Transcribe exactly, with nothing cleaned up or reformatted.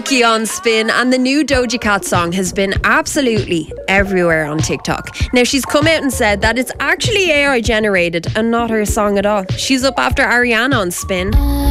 Silky on Spin, and the new Doja Cat song has been absolutely everywhere on TikTok. Now, she's come out and said that it's actually A I generated and not her song at all. She's up after Ariana on Spin.